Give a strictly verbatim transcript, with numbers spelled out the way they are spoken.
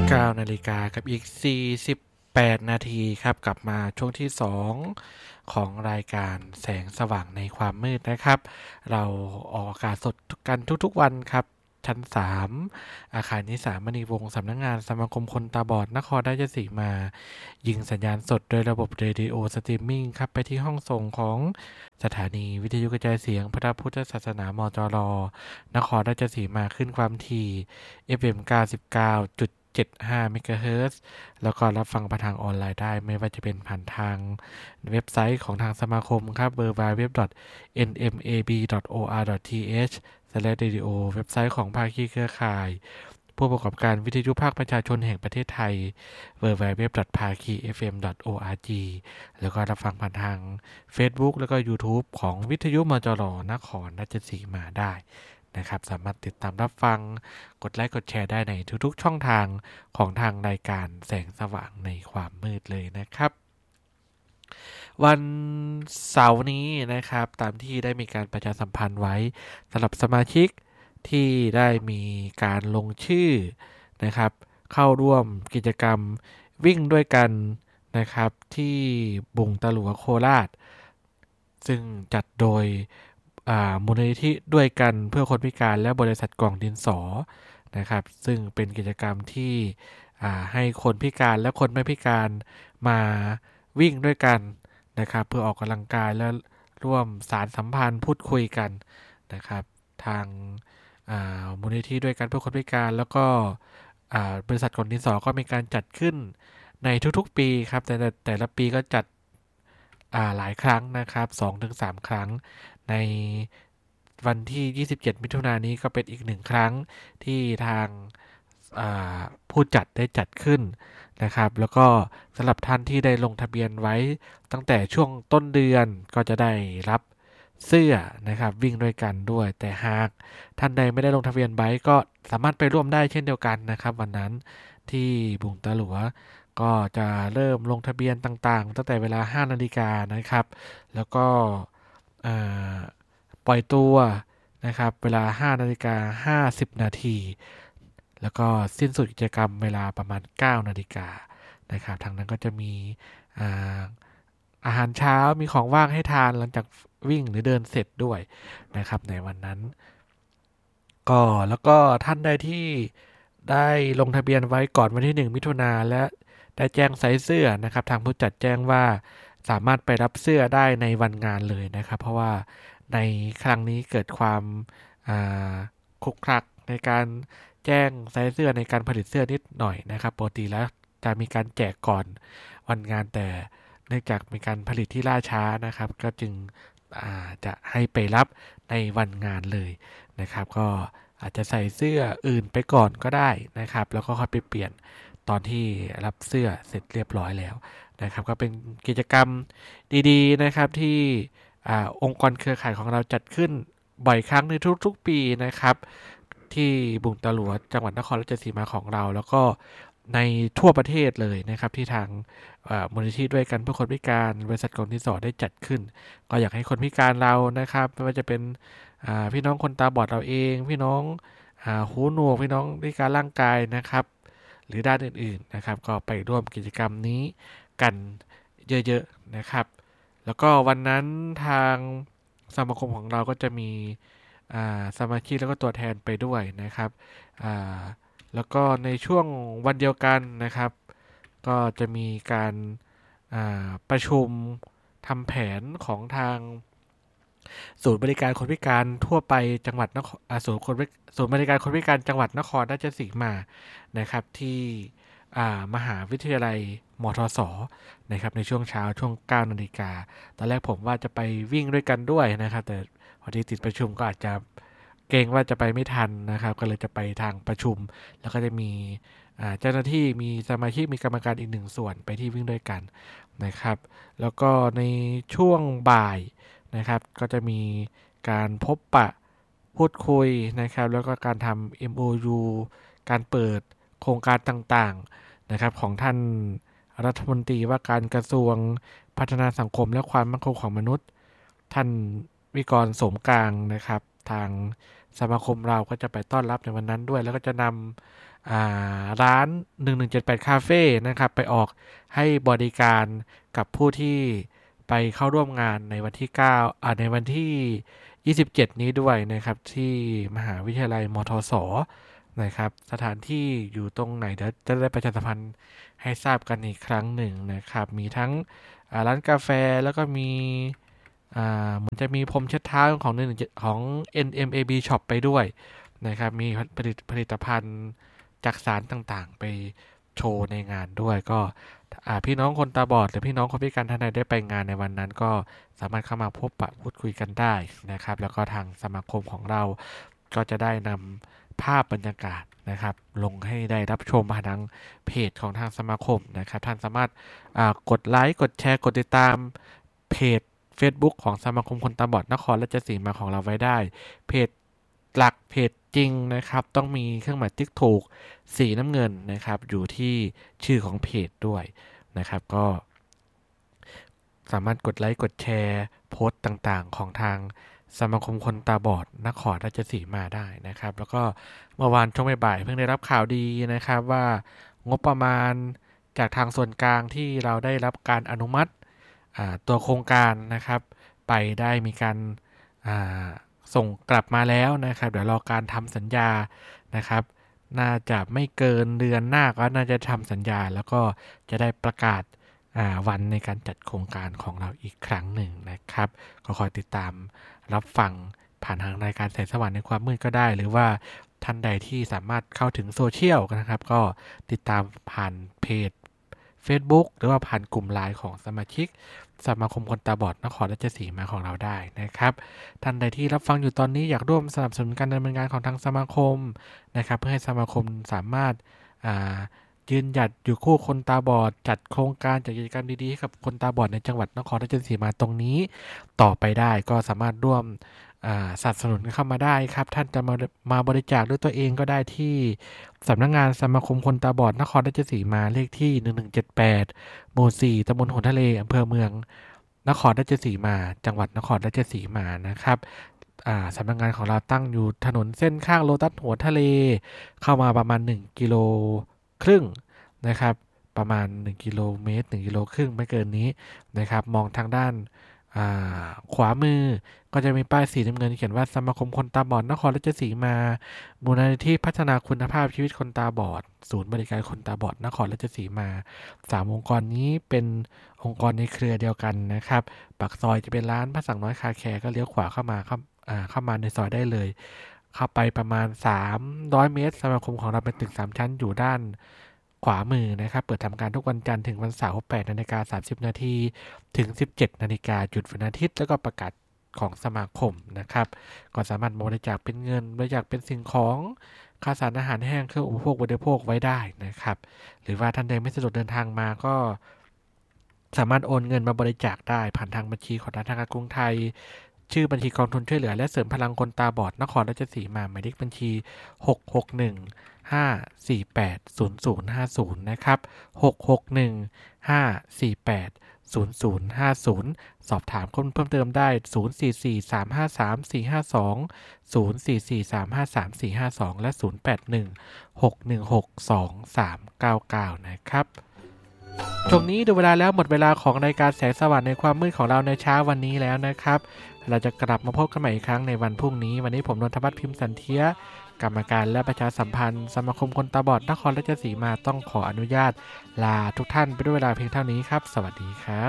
เก้านาฬิกากับอีกสี่สิบแปดนาทีครับกลับมาช่วงที่สองของรายการแสงสว่างในความมืดนะครับเราออกอากาศสดกันทุกๆวันครับชั้นสามอาคารนิสามณีวงศ์สำนักงงานสมาคมคนตาบอดนครราชสีมายิงสัญญาณสดโดยระบบเรดิโอสตรีมมิ่งครับไปที่ห้องส่งของสถานีวิทยุกระจายเสียงพระพุทธศาสนามจรนครราชสีมาขึ้นความถี่ เอฟ เอ็ม เก้าสิบเก้าจุดเจ็ดห้า เมกะเฮิรตซ์แล้วก็รับฟังผ่านทางออนไลน์ได้ไม่ว่าจะเป็นผ่านทางเว็บไซต์ของทางสมาคมครับ ดับเบิลยู ดับเบิลยู ดับเบิลยู ดอท เอ็น เอ็ม เอ บี ดอท โอ อาร์ ดอท ที เอช สแลช เรดิโอ เว็บไซต์ของภาคีเครือข่ายผู้ประกอบการวิทยุภาคประชาชนแห่งประเทศไทย ดับเบิลยู ดับเบิลยู ดับเบิลยู ดอท ภาคี เอฟ เอ็ม ดอท โอ อาร์ จี แล้วก็รับฟังผ่านทาง Facebook แล้วก็ YouTube ของวิทยุมจรนครราชสีมาได้นะครับสามารถติดตามรับฟังกดไลค์กดแชร์ได้ในทุกๆช่องทางของทางรายการแสงสว่างในความมืดเลยนะครับวันเสาร์นี้นะครับตามที่ได้มีการประชาสัมพันธ์ไว้สำหรับสมาชิกที่ได้มีการลงชื่อนะครับเข้าร่วมกิจกรรมวิ่งด้วยกันนะครับที่บุงตะหลัวโคราชซึ่งจัดโดยมูลนิธิด้วยกันเพื่อคนพิการและบริษัทกล่องดินสอนะครับซึ่งเป็นกิจกรรมที่ให้คนพิการและคนไม่พิการมาวิ่งด้วยกันนะครับเพื่อออกกำลังกายและร่วมสารสัมพันธ์พูดคุยกันนะครับทางมูลนิธิด้วยกันเพื่อคนพิการแล้วก็บริษัทกล่องดินสอก็มีการจัดขึ้นในทุกๆปีครับแต่แต่ละปีก็จัดหลายครั้งนะครับ สองถึงสาม ครั้งในวันที่ยี่สิบเจ็ดมิถุนายนนี้ก็เป็นอีกหนึ่งครั้งที่ทางผู้จัดได้จัดขึ้นนะครับแล้วก็สำหรับท่านที่ได้ลงทะเบียนไว้ตั้งแต่ช่วงต้นเดือนก็จะได้รับเสื้อนะครับวิ่งด้วยกันด้วยแต่หากท่านใดไม่ได้ลงทะเบียนไว้ก็สามารถไปร่วมได้เช่นเดียวกันนะครับวันนั้นที่บุงตะหลัวก็จะเริ่มลงทะเบียนต่างๆตั้งแต่เวลา ห้านาฬิกานะครับแล้วก็ปล่อยตัวนะครับเวลา ห้านาฬิกาห้าสิบนาทีแล้วก็สิ้นสุดกิจกรรมเวลาประมาณ เก้านาฬิกานะครับทางนั้นก็จะมีอาอาหารเช้ามีของว่างให้ทานหลังจากวิ่งหรือเดินเสร็จด้วยนะครับในวันนั้นก็แล้วก็ท่านใดที่ได้ลงทะเบียนไว้ก่อนวันที่หนึ่งมิถุนายนและได้แจ้งไซส์เสื้อนะครับทางผู้จัดแจ้งว่าสามารถไปรับเสื้อได้ในวันงานเลยนะครับเพราะว่าในครั้งนี้เกิดความคลุกคลักในการแจ้งไซส์เสื้อในการผลิตเสื้อนิดหน่อยนะครับปกติแล้วจะมีการแจกก่อนวันงานแต่เนื่องจากมีการผลิตที่ล่าช้านะครับก็จึงจะให้ไปรับในวันงานเลยนะครับก็อาจจะใส่เสื้ออื่นไปก่อนก็ได้นะครับแล้วก็ค่อยไปเปลี่ยนตอนที่รับเสื้อเสร็จเรียบร้อยแล้วนะครับก็เป็นกิจกรรมดีๆนะครับที่องค์กรเครือข่ายของเราจัดขึ้นบ่อยครั้งในทุกๆปีนะครับที่บุงตะหลัวจังหวัดนครราชสีมาของเราแล้วก็ในทั่วประเทศเลยนะครับที่ทางมูลนิธิด้วยกันเพื่อคนพิการบริษัทกล่องดินสอได้จัดขึ้นก็อยากให้คนพิการเรานะครับไม่ว่าจะเป็นพี่น้องคนตาบอดเราเองพี่น้องหูหนวกพี่น้องพิการร่างกายนะครับหรือด้านอื่นๆนะครับก็ไปร่วมกิจกรรมนี้กันเยอะๆนะครับแล้วก็วันนั้นทางสมาคมของเราก็จะมีสมาชิกแล้วก็ตัวแทนไปด้วยนะครับแล้วก็ในช่วงวันเดียวกันนะครับก็จะมีการประชุมทำแผนของทางศูนย์บริการคนพิการทั่วไปจังหวัดนครศูนย์คนศูนย์บริการคนพิการจังหวัดนครราชสีมานะครับที่มหาวิทยาลัยมทสนะครับในช่วงเช้าช่วง เก้านาฬิกาตอนแรกผมว่าจะไปวิ่งด้วยกันด้วยนะครับแต่พอดีติดประชุมก็อาจจะเกรงว่าจะไปไม่ทันนะครับก็เลยจะไปทางประชุมแล้วก็จะมีเจ้าหน้าที่มีสมาชิกมีกรรมการอีกหนึ่งส่วนไปที่วิ่งด้วยกันนะครับแล้วก็ในช่วงบ่ายนะครับก็จะมีการพบปะพูดคุยนะครับแล้วก็การทำ เอ็ม โอ ยู การเปิดโครงการต่างๆนะครับของท่านรัฐมนตรีว่าการกระทรวงพัฒนาสังคมและความมั่นคงของมนุษย์ท่านวิกรณ์สมกลางนะครับทางสมาคมเราก็จะไปต้อนรับในวันนั้นด้วยแล้วก็จะนร้านหนึ่งหนึ่งเจ็ดแปดคาเฟ่นะครับไปออกให้บริการกับผู้ที่ไปเข้าร่วมงานในวันที่เก้าอ่าในวันที่ยี่สิบเจ็ดนี้ด้วยนะครับที่มหาวิทยาลัยมทสนะครับสถานที่อยู่ตรงไหนเดี๋ยวจะได้ประชาสัมพันธ์ให้ทราบกันอีกครั้งหนึ่งนะครับมีทั้งร้านกาแฟแล้วก็มีมันจะมีพรมเช็ดเท้าของหนึ่งของ เอ็น เอ็ม เอ บี Shop ไปด้วยนะครับมีผลิตผลิตภัณฑ์จากสารต่างๆไปโชว์ในงานด้วยก็พี่น้องคนตาบอดหรือพี่น้องคนพิการท่านใดได้ไปงานในวันนั้นก็สามารถเข้ามาพบปะพูดคุยกันได้นะครับแล้วก็ทางสมาคมของเราก็จะได้นำภาพบรรยากาศนะครับลงให้ได้รับชมผ่านทางเพจของทางสมาคมนะครับท่านสามารถกดไลค์กดแชร์กดติดตามเพจ Facebook ของสมาคมคนตาบอดนครราชสีมาของเราไว้ได้เพจหลักเพจจริงนะครับต้องมีเครื่องหมายติ๊กถูกสีน้ำเงินนะครับอยู่ที่ชื่อของเพจด้วยนะครับก็สามารถกดไลค์กดแชร์โพสต์ต่างๆของทางสมาคมคนตาบอดนครราชสีมาได้นะครับแล้วก็เมื่อวานช่วงบ่ายๆเพิ่งได้รับข่าวดีนะครับว่างบประมาณจากทางส่วนกลางที่เราได้รับการอนุมัติตัวโครงการนะครับไปได้มีการส่งกลับมาแล้วนะครับเดี๋ยวรอการทำสัญญานะครับน่าจะไม่เกินเดือนหน้าก็น่าจะทำสัญญาแล้วก็จะได้ประกาศวันในการจัดโครงการของเราอีกครั้งหนึ่งนะครับก็คอยติดตามรับฟังผ่านทางรายการแสงสว่างในความมืดก็ได้หรือว่าท่านใดที่สามารถเข้าถึงโซเชียลนะครับก็ติดตามผ่านเพจ Facebook หรือว่าผ่านกลุ่มไลน์ของสมาชิกสมาคมคนตาบอดนครราชสีมาของเราได้นะครับท่านใดที่รับฟังอยู่ตอนนี้อยากร่วมสนับสนุนการดำเนินงานของทางสมาคมนะครับเพื่อให้สมาคมสามารถยืนหยัดอยู่คู่คนตาบอดจัดโครงการจัดกิจกรรมดีๆให้กับคนตาบอดในจังหวัดนครราชสีมาตรงนี้ต่อไปได้ก็สามารถร่วมสนับสนุนเข้ามาได้ครับท่านจะมามาบริจาคด้วยตัวเองก็ได้ที่สำนักงานสมาคมคนตาบอดนครราชสีมาเลขที่หนึ่งหนึ่งเจ็ดแปดหมู่สี่ตำบลหัวทะเลอำเภอเมืองนครราชสีมาจังหวัดนครราชสีมานะครับสำนักงานของเราตั้งอยู่ถนนเส้นข้างโลตัสหัวทะเลเข้ามาประมาณหนึ่งกิโลครึ่งนะครับประมาณหนึ่งกิโลเมตรหนึ่งกิโลครึ่งไม่เกินนี้นะครับมองทางด้านขวามือก็จะมีป้ายสีน้ำเงินเขียนว่าสมาคมคนตาบอดนครราชสีมามูลนิธิพัฒนาคุณภาพชีวิตคนตาบอดศูนย์บริการคนตาบอดนครราชสีมาสามองค์กรนี้เป็นองค์กรในเครือเดียวกันนะครับปากซอยจะเป็นร้านพระสังน้อยคาแคร์ก็เลี้ยวขวาเข้ามาเข้าเข้ามาในซอยได้เลยเข้าไปประมาณสามร้อยเมตรสมาคมของเราเป็นตึกสามชั้นอยู่ด้านขวามือนะครับเปิดทำการทุกวันจันทร์ถึงวันเสาร์แปดนาฬิกาสามสิบนาทีถึงสิบเจ็ดนาฬิกาหยุดวันอาทิตย์แล้วก็ประกาศของสมาคมนะครับก็สามารถบริจาคเป็นเงินบริจาคเป็นสิ่งของข้าวสารอาหารแห้งเครื่องอุปโภคบริโภคไว้ได้นะครับหรือว่าท่านใดไม่สะดวกเดินทางมาก็สามารถโอนเงินมาบริจาคได้ผ่านทางบัญชีของธนาคารกรุงไทยชื่อบัญชีกองทุนช่วยเหลือและเสริมพลังคนตาบอดนครราชสีมาหมายเลขบัญชีหก หก หนึ่ง ห้า สี่ แปด ศูนย์ ศูนย์ ห้า ศูนย์นะครับหก หก หนึ่ง ห้า สี่ แปด ศูนย์ ศูนย์ ห้า ศูนย์สอบถามข้อมูลเพิ่มเติมได้ศูนย์ สี่ สี่ สาม ห้า สาม สี่ ห้า สอง ศูนย์ สี่ สี่ สาม ห้า สาม สี่ ห้า สองและศูนย์ แปด หนึ่ง หก หนึ่ง หก สอง สาม เก้า เก้านะครับช่วงนี้ดูเวลาแล้วหมดเวลาของรายการแสงสว่างในความมืดของเราในเช้าวันนี้แล้วนะครับเราจะกลับมาพบกันใหม่อีกครั้งในวันพรุ่งนี้วันนี้ผมนนทวัฒน์พิมพ์สันเทียกรรมการและประชาสัมพันธ์สมาคมคนตาบอดนครราชสีมาต้องขออนุญาตลาทุกท่านไปด้วยเวลาเพียงเท่านี้ครับสวัสดีครับ